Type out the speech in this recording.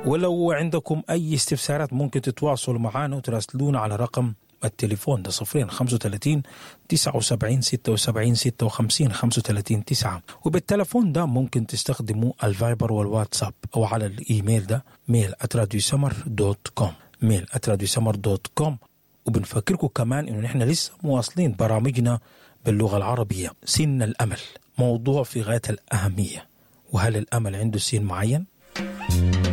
ولو عندكم أي استفسارات ممكن تتواصلوا معنا وتراسلونا على رقم التليفون ده 035 79 76 56 35 9. وبالتليفون ده ممكن تستخدموا الفايبر والواتساب أو على الإيميل ده mail@radiosummer.com mail@radiosummer.com. وبنفكركم كمان إنه نحن لسه مواصلين برامجنا باللغة العربية. سن الأمل موضوع في غاية الأهمية، وهل الأمل عنده سن معين؟